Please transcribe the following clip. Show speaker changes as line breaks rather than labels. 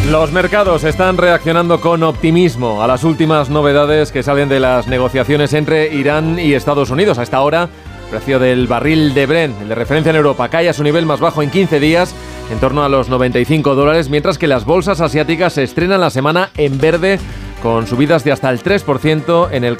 Los mercados están reaccionando con optimismo a las últimas novedades que salen de las negociaciones entre Irán y Estados Unidos. A esta hora, el precio del barril de Brent, el de referencia en Europa, cae a su nivel más bajo en 15 días, en torno a los $95, mientras que las bolsas asiáticas se estrenan la semana en verde, con subidas de hasta el 3% en el